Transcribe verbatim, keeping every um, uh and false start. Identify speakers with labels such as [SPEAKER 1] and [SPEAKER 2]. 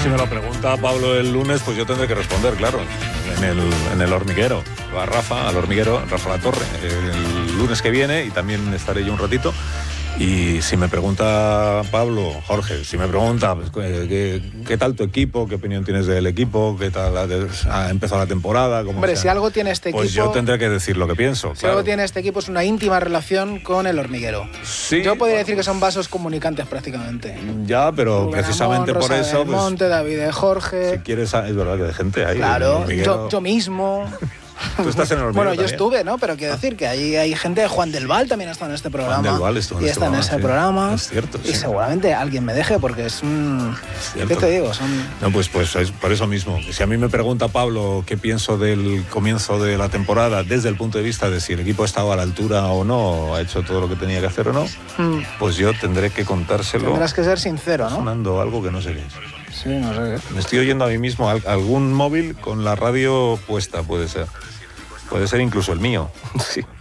[SPEAKER 1] si me lo pregunta Pablo el lunes, pues yo tendré que responder, claro, en el, en el hormiguero. Va Rafa, al hormiguero, Rafa La Torre, el lunes que viene, y también estaré yo un ratito. Y si me pregunta Pablo, Jorge, si me pregunta pues, ¿qué, qué tal tu equipo? ¿Qué opinión tienes del equipo? ¿Qué tal ha, ha empezado la temporada? ¿Cómo
[SPEAKER 2] Hombre,
[SPEAKER 1] sea?
[SPEAKER 2] si algo tiene este equipo...
[SPEAKER 1] Pues yo tendré que decir lo que pienso.
[SPEAKER 2] Si
[SPEAKER 1] claro.
[SPEAKER 2] algo tiene este equipo es una íntima relación con el hormiguero.
[SPEAKER 1] Sí,
[SPEAKER 2] yo podría
[SPEAKER 1] bueno,
[SPEAKER 2] decir que son vasos comunicantes prácticamente.
[SPEAKER 1] Ya, pero
[SPEAKER 2] Rubén
[SPEAKER 1] precisamente
[SPEAKER 2] Amón,
[SPEAKER 1] por
[SPEAKER 2] Rosa
[SPEAKER 1] eso...
[SPEAKER 2] del
[SPEAKER 1] Pues,
[SPEAKER 2] Monte, David de Jorge...
[SPEAKER 1] si quieres, es verdad que hay gente ahí.
[SPEAKER 2] Claro, yo, yo mismo...
[SPEAKER 1] Tú estás en el hormiguero.
[SPEAKER 2] Bueno, yo
[SPEAKER 1] también.
[SPEAKER 2] estuve, ¿no? Pero quiero decir que hay, hay gente, Juan del Val también está en este programa.
[SPEAKER 1] Juan del Val estuvo en
[SPEAKER 2] y
[SPEAKER 1] este
[SPEAKER 2] está en
[SPEAKER 1] programa,
[SPEAKER 2] ese
[SPEAKER 1] sí.
[SPEAKER 2] programa.
[SPEAKER 1] Es cierto,
[SPEAKER 2] Y
[SPEAKER 1] sí.
[SPEAKER 2] seguramente alguien me deje porque es un...
[SPEAKER 1] Es
[SPEAKER 2] ¿Qué te digo? Son...
[SPEAKER 1] No, pues, pues es por eso mismo. Si a mí me pregunta Pablo qué pienso del comienzo de la temporada desde el punto de vista de si el equipo ha estado a la altura o no, ha hecho todo lo que tenía que hacer o no,
[SPEAKER 2] Mm.
[SPEAKER 1] pues yo tendré que contárselo.
[SPEAKER 2] Tendrás que ser sincero, ¿no?
[SPEAKER 1] Sonando algo que no sé qué es.
[SPEAKER 2] Sí, no sé qué.
[SPEAKER 1] Me estoy oyendo a mí mismo al- algún móvil con la radio puesta, puede ser. Puede ser incluso el mío. Sí.